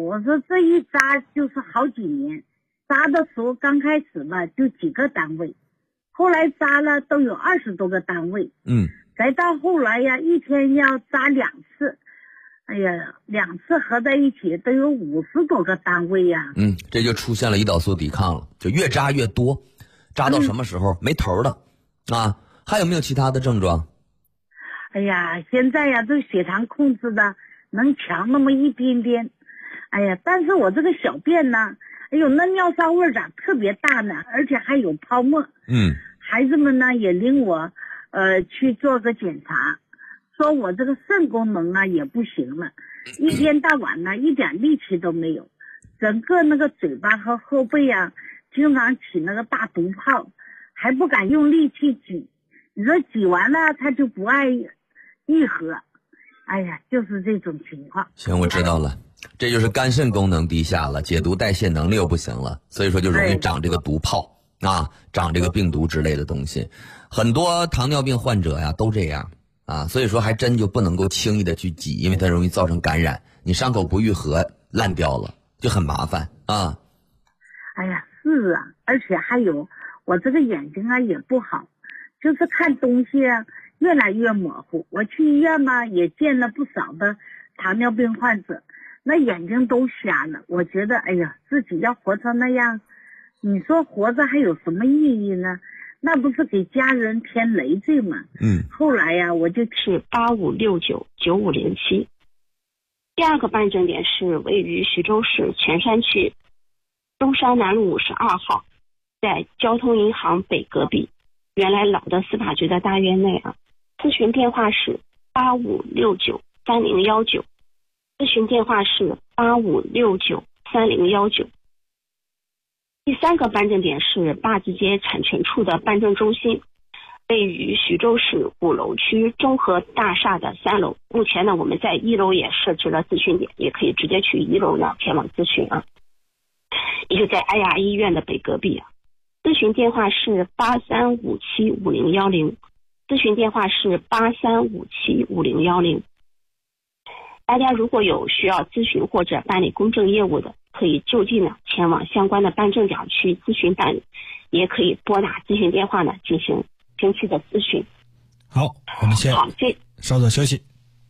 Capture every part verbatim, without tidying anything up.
我说这一扎就是好几年，扎的时候刚开始吧就几个单位，后来扎了都有二十多个单位， 嗯， 再到后来呀，一天要扎两次，哎呀，两次合在一起都有五十多个单位呀。 嗯，这就出现了胰岛素抵抗了，就越扎越多，扎到什么时候、嗯、没头了啊？还有没有其他的症状？ 哎呀，现在呀，这血糖控制的能强那么一点点。哎呀，但是我这个小便呢，哎呦，那尿骚味咋特别大呢？而且还有泡沫。 嗯， 孩子们呢也领我呃去做个检查，说我这个肾功能啊也不行了，一天到晚呢一点力气都没有，整个那个嘴巴和后背啊经常起那个大毒泡，还不敢用力气挤，你说挤完了他就不爱愈合。哎呀，就是这种情况。 行，我知道了，这就是肝肾功能低下了，解毒代谢能力又不行了，所以说就容易长这个毒泡啊，长这个病毒之类的东西。很多糖尿病患者呀都这样啊，所以说还真就不能够轻易的去挤，因为它容易造成感染，你伤口不愈合烂掉了就很麻烦啊。 哎呀，是啊，而且还有我这个眼睛啊也不好，就是看东西啊越来越模糊。我去医院嘛也见了不少的糖尿病患者，那眼睛都瞎了。我觉得哎呀，自己要活成那样，你说活着还有什么意义呢？那不是给家人添累赘吗？ 嗯。 后来呀、啊，我就是八五六九九五零七。第二个办证点是位于徐州市泉山区中山南路五十二号，在交通银行北隔壁，原来老的司法局的大院内啊。咨询电话是八五六九三零幺九，咨询电话是八五六九三零幺九。第三个办证点是坝子街产权处的办证中心，位于徐州市鼓楼区中和大厦的三楼。目前呢，我们在一楼也设置了咨询点，也可以直接去一楼呢前往咨询啊。也就在爱雅医院的北隔壁啊。咨询电话是八三五七五零幺零，咨询电话是八三五七五零幺零。大家如果有需要咨询或者办理公证业务的，可以就近呢前往相关的办证点去咨询办理，也可以拨打咨询电话呢进行定期的咨询。 好，我们先稍作休息。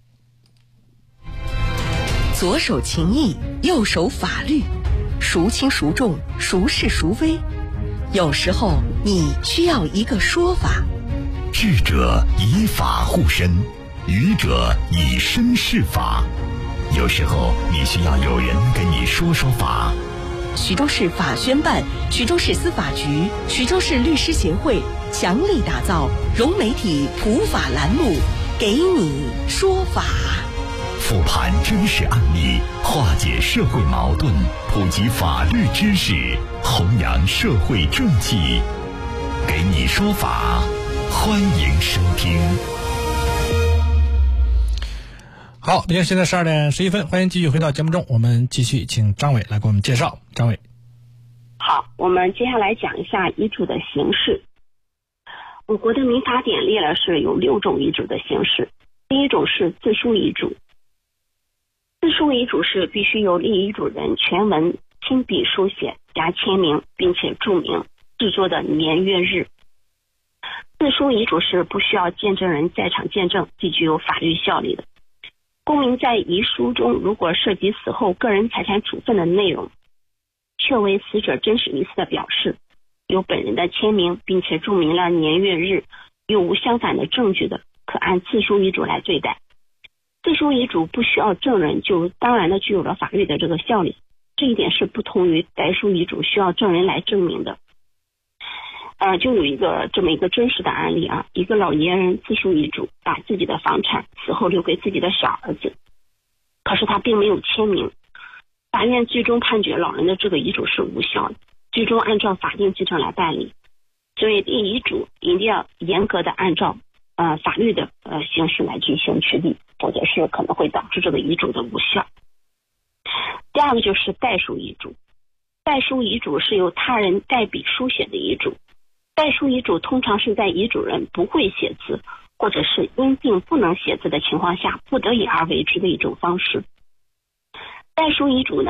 左手情义，右手法律，孰轻孰重，孰是孰非？有时候你需要一个说法。 智者以法护身，愚者以身试法。有时候你需要有人跟你说说法。 徐州市法宣办、徐州市司法局、徐州市律师协会强力打造融媒体普法栏目，给你说法。 复盘真实案例，化解社会矛盾，普及法律知识，弘扬社会正气。给你说法，欢迎收听。 好，今天现在十二点十一分，欢迎继续回到节目中，我们继续请张伟来给我们介绍。张伟， 好，我们接下来讲一下遗嘱的形式。我国的民法典列了是有六种遗嘱的形式。第一种是自书遗嘱。自书遗嘱是必须由立遗嘱人全文亲笔书写加签名，并且注明制作的年月日。自书遗嘱是不需要见证人在场见证，既具有法律效力的。公民在遗书中如果涉及死后个人财产处分的内容，确为死者真实意思的表示，有本人的签名，并且注明了年月日，又无相反的证据的，可按自书遗嘱来对待。自书遗嘱不需要证人，就当然的具有了法律的这个效力，这一点是不同于代书遗嘱需要证人来证明的。呃，就有一个这么一个真实的案例啊，一个老年人自书遗嘱，把自己的房产死后留给自己的小儿子，可是他并没有签名。法院最终判决老人的这个遗嘱是无效的，最终按照法定继承来办理。所以立遗嘱一定要严格的按照呃法律的呃形式来进行去立，否则是可能会导致这个遗嘱的无效。第二个就是代书遗嘱。代书遗嘱是由他人代笔书写的遗嘱。代书遗嘱通常是在遗嘱人不会写字，或者是因病不能写字的情况下不得已而为之的一种方式。代书遗嘱呢